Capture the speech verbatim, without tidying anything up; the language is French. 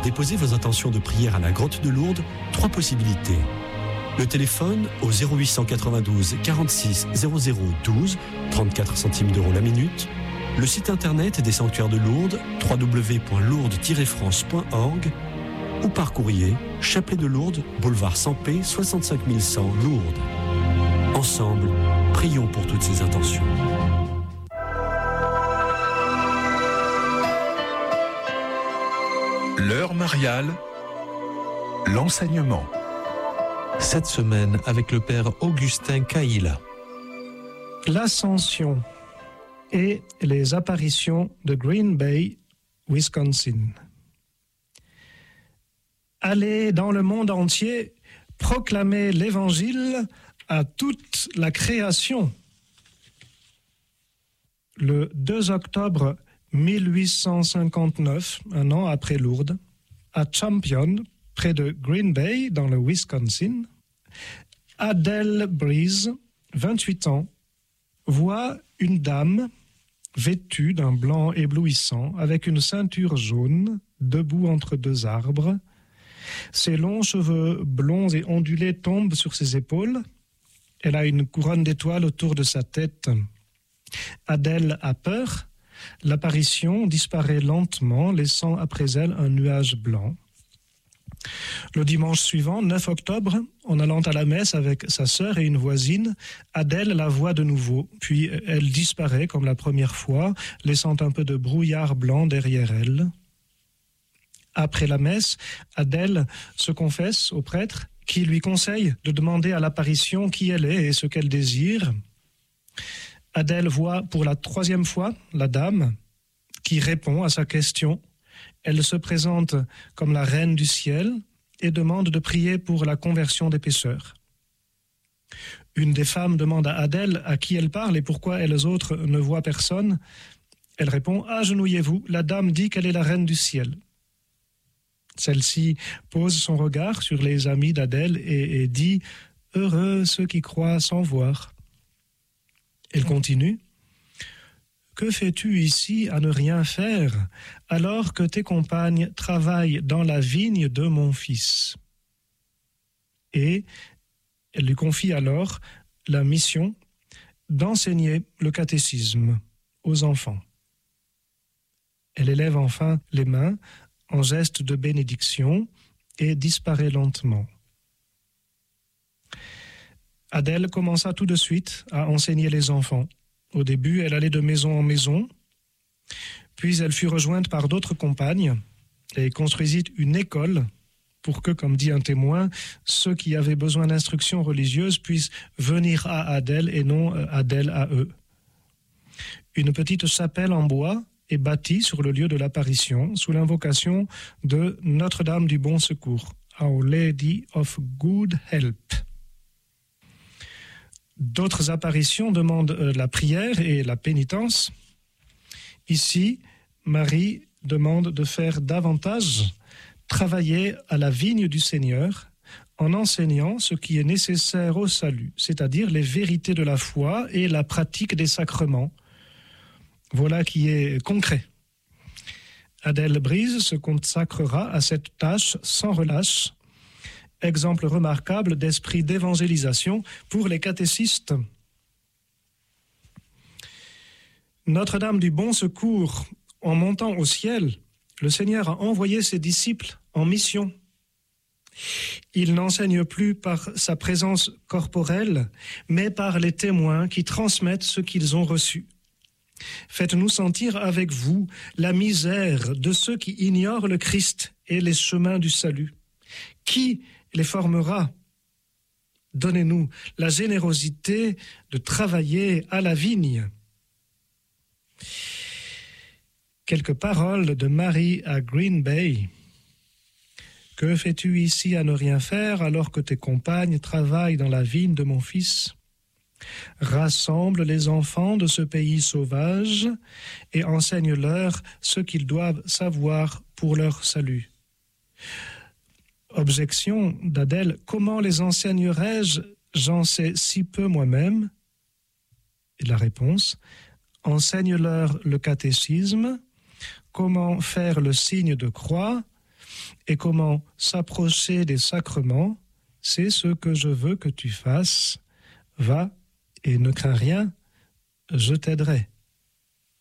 déposer vos intentions de prière à la grotte de Lourdes, trois possibilités. Le téléphone au zéro huit cent quatre-vingt-douze quarante-six zéro zéro douze, trente-quatre centimes d'euros la minute. Le site internet des sanctuaires de Lourdes, w w w point lourdes tiret france point org, ou par courrier, Chapelet de Lourdes, boulevard Sampé, soixante-cinq mille cent, Lourdes. Ensemble, prions pour toutes ces intentions. L'heure mariale, l'enseignement. Cette semaine avec le père Augustin Caïla. L'Ascension et les apparitions de Green Bay, Wisconsin. Allez dans le monde entier proclamer l'Évangile à toute la création. Le deux octobre mille huit cent cinquante-neuf, un an après Lourdes, à Champion, près de Green Bay, dans le Wisconsin, Adele Breeze, vingt-huit ans, voit une dame vêtue d'un blanc éblouissant avec une ceinture jaune, debout entre deux arbres. Ses longs cheveux blonds et ondulés tombent sur ses épaules. Elle a une couronne d'étoiles autour de sa tête. Adèle a peur. L'apparition disparaît lentement, laissant après elle un nuage blanc. Le dimanche suivant, neuf octobre, en allant à la messe avec sa sœur et une voisine, Adèle la voit de nouveau, puis elle disparaît comme la première fois, laissant un peu de brouillard blanc derrière elle. Après la messe, Adèle se confesse au prêtre qui lui conseille de demander à l'apparition qui elle est et ce qu'elle désire. Adèle voit pour la troisième fois la dame qui répond à sa question. Elle se présente comme la reine du ciel et demande de prier pour la conversion des pécheurs. Une des femmes demande à Adèle à qui elle parle et pourquoi elles autres ne voient personne. Elle répond « Agenouillez-vous, la dame dit qu'elle est la reine du ciel ». Celle-ci pose son regard sur les amis d'Adèle et, et dit « Heureux ceux qui croient sans voir ». Elle continue. « Que fais-tu ici à ne rien faire, alors que tes compagnes travaillent dans la vigne de mon fils ?» Et elle lui confie alors la mission d'enseigner le catéchisme aux enfants. Elle élève enfin les mains en geste de bénédiction et disparaît lentement. Adèle commença tout de suite à enseigner les enfants. Au début, elle allait de maison en maison, puis elle fut rejointe par d'autres compagnes et construisit une école pour que, comme dit un témoin, ceux qui avaient besoin d'instruction religieuse puissent venir à Adèle et non Adèle à eux. Une petite chapelle en bois est bâtie sur le lieu de l'apparition sous l'invocation de Notre-Dame du Bon Secours, Our Lady of Good Help. D'autres apparitions demandent la prière et la pénitence. Ici, Marie demande de faire davantage travailler à la vigne du Seigneur en enseignant ce qui est nécessaire au salut, c'est-à-dire les vérités de la foi et la pratique des sacrements. Voilà qui est concret. Adèle Breeze se consacrera à cette tâche sans relâche. Exemple remarquable d'esprit d'évangélisation pour les catéchistes. Notre-Dame du Bon Secours, en montant au ciel, le Seigneur a envoyé ses disciples en mission. Il n'enseigne plus par sa présence corporelle, mais par les témoins qui transmettent ce qu'ils ont reçu. Faites-nous sentir avec vous la misère de ceux qui ignorent le Christ et les chemins du salut. Qui les formera? Donnez-nous la générosité de travailler à la vigne. Quelques paroles de Marie à Green Bay. Que fais-tu ici à ne rien faire alors que tes compagnes travaillent dans la vigne de mon fils? Rassemble les enfants de ce pays sauvage et enseigne-leur ce qu'ils doivent savoir pour leur salut. Objection d'Adèle, comment les enseignerais-je? J'en sais si peu moi-même. Et la réponse, enseigne-leur le catéchisme, comment faire le signe de croix, et comment s'approcher des sacrements, c'est ce que je veux que tu fasses. Va et ne crains rien, je t'aiderai.